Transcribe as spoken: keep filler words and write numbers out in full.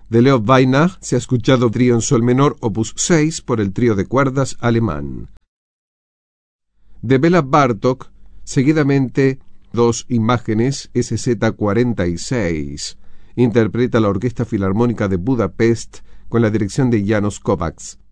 De Leo Weiner se ha escuchado trío en sol menor opus seis por el trío de cuerdas alemán. De Bela Bartók, seguidamente dos imágenes S Z cuarenta y seis. Interpreta la Orquesta Filarmónica de Budapest con la dirección de János Kovács.